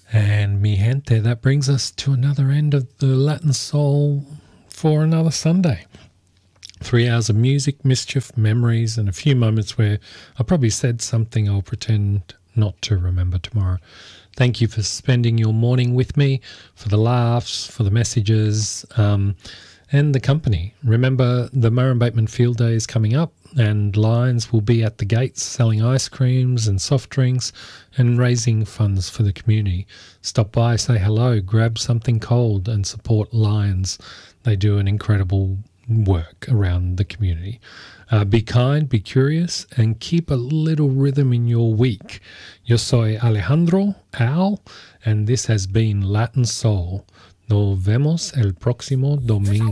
And mi gente, that brings us to another end of the Latin Soul for another Sunday. 3 hours of music, mischief, memories, and a few moments where I probably said something I'll pretend not to remember tomorrow. Thank you for spending your morning with me, for the laughs, for the messages, and the company. Remember, the Murray Bateman Field Day is coming up, and Lions will be at the gates selling ice creams and soft drinks and raising funds for the community. Stop by, say hello, grab something cold, and support Lions. They do an incredible work around the community. Be kind, be curious, and keep a little rhythm in your week. Yo soy Alejandro, Al, and this has been Latin Soul. Nos vemos el próximo domingo.